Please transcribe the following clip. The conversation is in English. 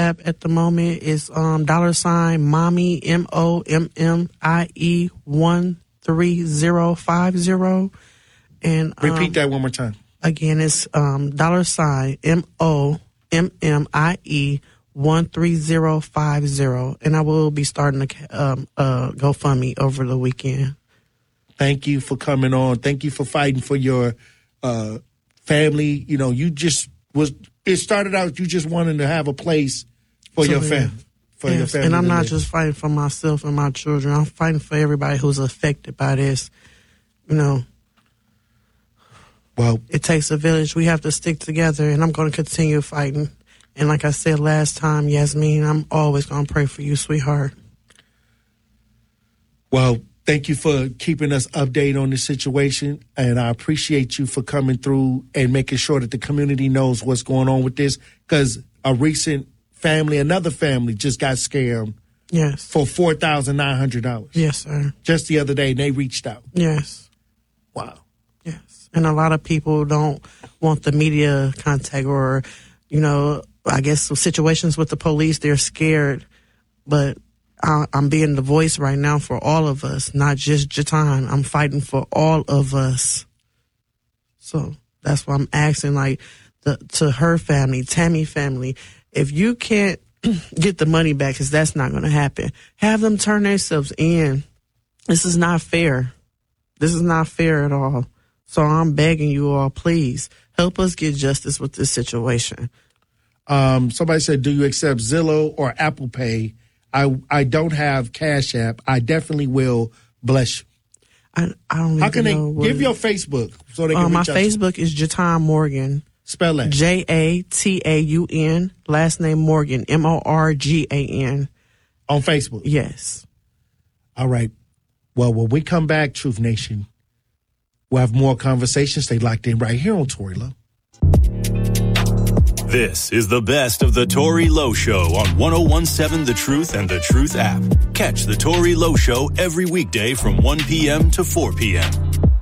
App at the moment is $ Mommy MOMMIE 13050. And repeat that one more time. Again, it's $ MOMMIE 13050, and I will be starting a GoFundMe over the weekend. Thank you for coming on. Thank you for fighting for your family. You know, it started out you just wanting to have a place for your family. Your family. And I'm not just fighting for myself and my children. I'm fighting for everybody who's affected by this. You know, well, it takes a village. We have to stick together, and I'm going to continue fighting. And like I said last time, Yasmin, I'm always going to pray for you, sweetheart. Well, thank you for keeping us updated on the situation, and I appreciate you for coming through and making sure that the community knows what's going on with this, because another family just got scammed. Yes. For $4,900. Yes, sir. Just the other day, and they reached out. Yes. Wow. Yes. And a lot of people don't want the media contact or, you know, I guess some situations with the police, they're scared, but I'm being the voice right now for all of us, not just Jatan. I'm fighting for all of us. So that's why I'm asking, like, to her family, Tammy family, if you can't get the money back, because that's not going to happen, have them turn themselves in. This is not fair. This is not fair at all. So I'm begging you all, please, help us get justice with this situation. Somebody said, do you accept Zillow or Apple Pay? I don't have Cash App. I definitely will. Bless you. I don't How can know they give your Facebook so they can reach my out Facebook is Jatan Morgan. Spell that. Jataun, last name Morgan, Morgan. On Facebook? Yes. All right. Well, when we come back, Truth Nation, we'll have more conversations. Stay locked in right here on Tory Lowe. This is the best of the Tory Lowe Show on 101.7 The Truth and The Truth app. Catch the Tory Lowe Show every weekday from 1 p.m. to 4 p.m.